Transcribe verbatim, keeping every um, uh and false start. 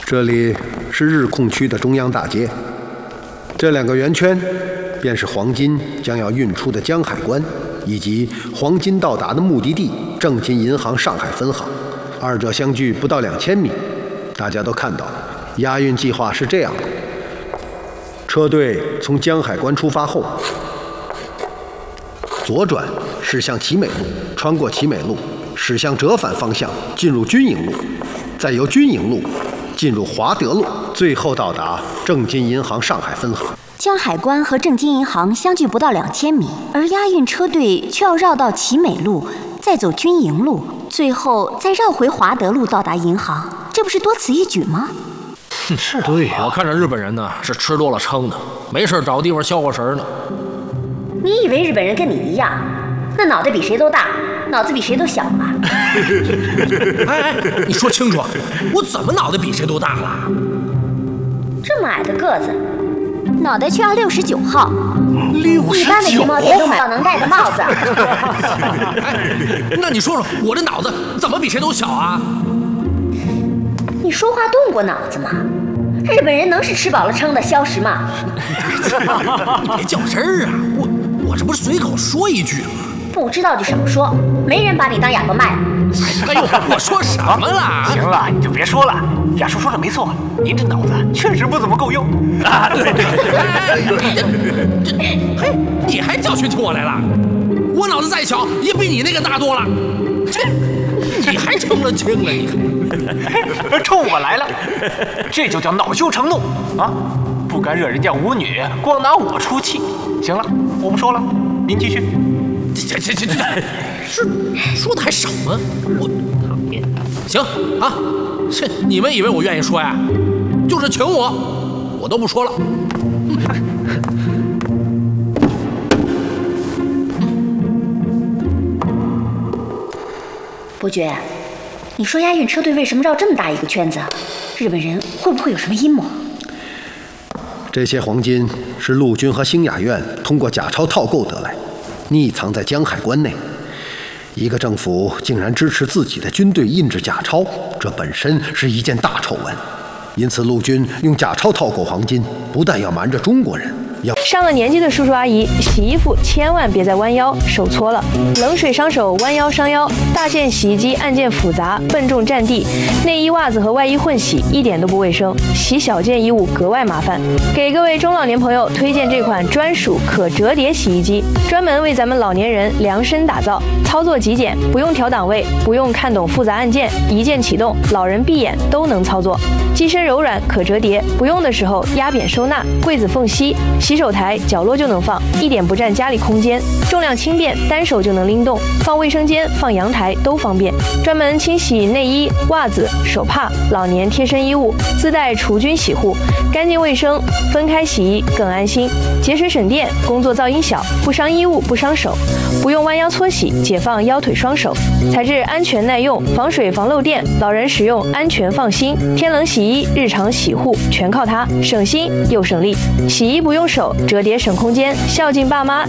这里是日控区的中央大街，这两个圆圈便是黄金将要运出的江海关，以及黄金到达的目的地正金银行上海分行，二者相距不到两千米。大家都看到，押运计划是这样的：车队从江海关出发后，左转驶向奇美路，穿过奇美路，驶向折返方向，进入军营路，再由军营路进入华德路，最后到达正金银行上海分行。 江海关和正金银行相距不到两千米，而押运车队却要绕到奇美路，再走军营路，最后再绕回华德路到达银行，这不是多此一举吗？ 是对呀、啊， 我看着日本人呢是吃多了撑的，没事找地方消消神呢。 你以为日本人跟你一样，那脑袋比谁都大，脑子比谁都小吗？ 哎哎，你说清楚，我怎么脑袋比谁都大了？ 这么矮的个子， 脑袋却要六十九号。 六十九？ 一般的衣帽店都买到能戴的帽子。 哎，那你说说，我这脑子怎么比谁都小啊？ 你说话动过脑子吗？日本人能是吃饱了撑的消食吗？ 你别较真儿啊！我我这不是随口说一句吗？ 不知道就少说，没人把你当哑巴卖。 哎呦，我说什么了？ 行了，你就别说了。亚叔说的没错，您这脑子确实不怎么够用啊！对对对，哎，这嘿，你还教训起我来了？我脑子再小，也比你那个大多了。切，你还成了精了，你冲我来了，这就叫恼羞成怒啊！不敢惹人家舞女，光拿我出气。行了，我不说了，您继续。 这这这这，说说的还少吗？我行啊，这你们以为我愿意说呀？就是请我，我都不说了。 伯爵，你说押运车队为什么绕这么大一个圈子？日本人会不会有什么阴谋？ 这些黄金是陆军和兴雅院通过假钞套购得来，匿藏在江海关内。一个政府竟然支持自己的军队印制假钞，这本身是一件大丑闻。因此，陆军用假钞套购黄金，不但要瞒着中国人，要上了年纪的叔叔阿姨洗衣服千万别再弯腰，手搓了，冷水伤手，弯腰伤腰。大件洗衣机按键复杂，笨重占地，内衣、袜子和外衣混洗，一点都不卫生。洗小件衣物格外麻烦。给各位中老年朋友推荐这款专属可折叠洗衣机，专门为咱们老年人量身打造，操作极简，不用调档位，不用看懂复杂按键，一键启动，老人闭眼都能操作。机身柔软可折叠，不用的时候压扁收纳，柜子缝隙。洗手台角落就能放，一点不占家里空间，重量轻便，单手就能拎动，放卫生间、放阳台都方便。专门清洗内衣、袜子、手帕、老年贴身衣物，自带除菌洗护，干净卫生，分开洗衣更安心，节水省电，工作噪音小，不伤衣物不伤手，不用弯腰搓洗，解放腰腿双手，材质安全耐用，防水防漏电，老人使用安全放心。天冷洗衣、日常洗护全靠它，省心又省力。洗衣不用手，折叠省空间，孝敬爸妈